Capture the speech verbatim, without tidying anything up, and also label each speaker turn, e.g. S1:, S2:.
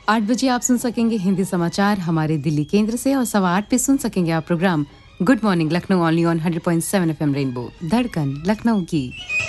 S1: आठ बजे आप सुन सकेंगे हिंदी समाचार हमारे दिल्ली केंद्र से और सवा आठ पे सुन सकेंगे आप programme good morning Lucknow only on hundred point seven FM rainbow धड़कन लखनऊ की।